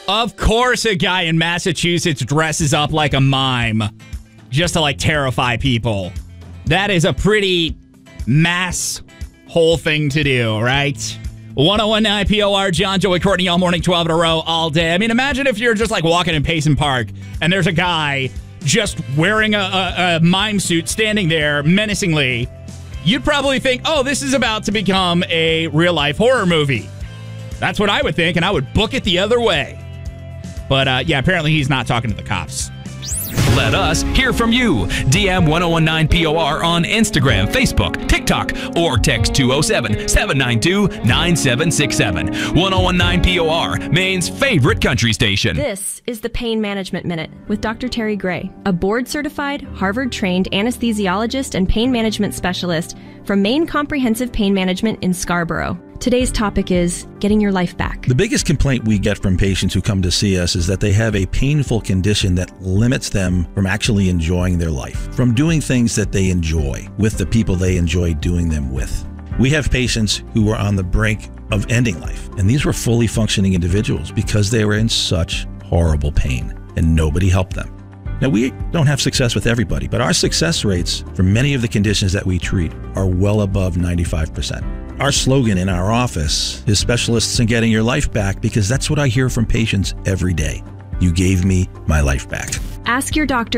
Of course a guy in Massachusetts dresses up like a mime just to, like, terrify people. That is a pretty mass whole thing to do, right? 1019 POR, John, Joey, Courtney, all morning, 12 in a row, all day. I mean, imagine if you're just, like, walking in Payson Park and there's a guy just wearing a mime suit standing there menacingly. You'd probably think, oh, this is about to become a real-life horror movie. That's what I would think, and I would book it the other way. But, yeah, apparently he's not talking to the cops. Let us hear from you. DM 1019 POR on Instagram, Facebook, TikTok, or text 207-792-9767. 1019 POR, Maine's favorite country station. This is the Pain Management Minute with Dr. Terry Gray, a board-certified, Harvard-trained anesthesiologist and pain management specialist from Maine Comprehensive Pain Management in Scarborough. Today's topic is getting your life back. The biggest complaint we get from patients who come to see us is that they have a painful condition that limits them from actually enjoying their life, from doing things that they enjoy with the people they enjoy doing them with. We have patients who were on the brink of ending life, and these were fully functioning individuals because they were in such horrible pain, and nobody helped them. Now, we don't have success with everybody, but our success rates for many of the conditions that we treat are well above 95%. Our slogan in our office is specialists in getting your life back, because that's what I hear from patients every day. You gave me my life back. Ask your doctor